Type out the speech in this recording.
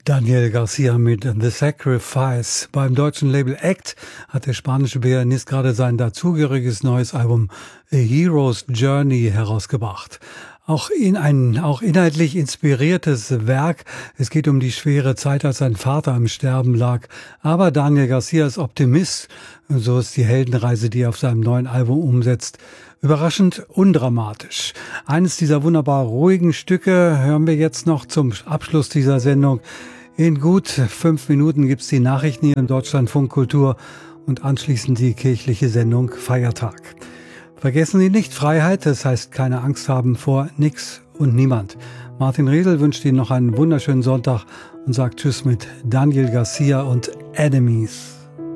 Daniel Garcia mit The Sacrifice. Beim deutschen Label Act hat der spanische Pianist gerade sein dazugehöriges neues Album A Hero's Journey herausgebracht. Auch inhaltlich inspiriertes Werk. Es geht um die schwere Zeit, als sein Vater im Sterben lag. Aber Daniel Garcia ist Optimist. Und so ist die Heldenreise, die er auf seinem neuen Album umsetzt, überraschend undramatisch. Eines dieser wunderbar ruhigen Stücke hören wir jetzt noch zum Abschluss dieser Sendung. In gut 5 Minuten gibt's die Nachrichten hier im Deutschlandfunk Kultur und anschließend die kirchliche Sendung Feiertag. Vergessen Sie nicht Freiheit, das heißt keine Angst haben vor nix und niemand. Martin Riedl wünscht Ihnen noch einen wunderschönen Sonntag und sagt Tschüss mit Daniel Garcia und Enemies.